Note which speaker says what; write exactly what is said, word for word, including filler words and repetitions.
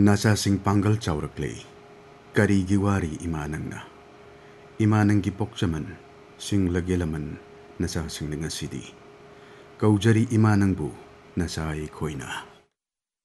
Speaker 1: Nasasing panggal chaurakle, karigi wari imanang na. Imanang gipoksaman, sing lagelaman, nasasing nga sidi. Kaujari imanang bu, nasay koy na.